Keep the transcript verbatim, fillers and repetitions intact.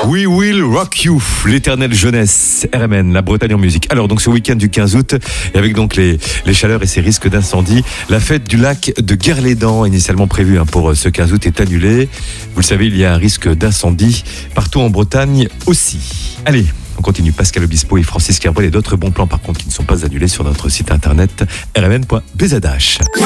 We Will Rock You, l'éternelle jeunesse, R M N, la Bretagne en musique. Alors donc ce week-end du quinze août, et avec donc les, les chaleurs et ces risques d'incendie, la fête du lac de Guerlédan, initialement prévue hein, pour ce quinze août, est annulée. Vous le savez, il y a un risque d'incendie partout en Bretagne aussi. Allez, on continue. Pascal Obispo et Francis Kerbel et d'autres bons plans par contre qui ne sont pas annulés sur notre site internet r m n point b z h.